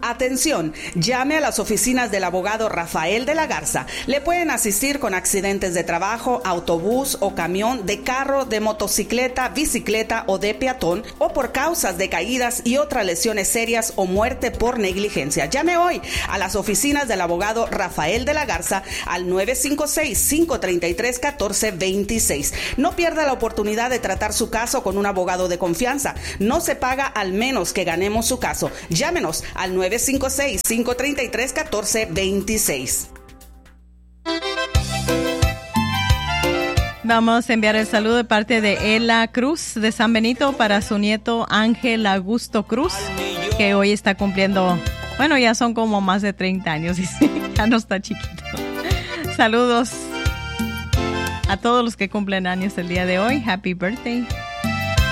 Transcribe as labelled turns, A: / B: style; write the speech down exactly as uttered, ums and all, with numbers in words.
A: Atención, llame a las oficinas del abogado Rafael de la Garza. Le pueden asistir con accidentes de trabajo, autobús o camión, de carro, de motocicleta, bicicleta o de peatón, o por causas de caídas y otras lesiones serias o muerte por negligencia. Llame hoy a las oficinas del abogado Rafael de la Garza al nueve cinco seis, cinco tres tres, uno cuatro dos seis. No pierda la oportunidad de tratar su caso con un abogado de confianza. No se paga al menos que ganemos su caso. Llámenos al nueve cinco seis, cinco tres tres, uno cuatro dos seis.
B: Vamos a enviar el saludo de parte de Ela Cruz de San Benito para su nieto Ángel Augusto Cruz, que hoy está cumpliendo, bueno, ya son como más de treinta años, ya no está chiquito. Saludos a todos los que cumplen años el día de hoy. Happy birthday.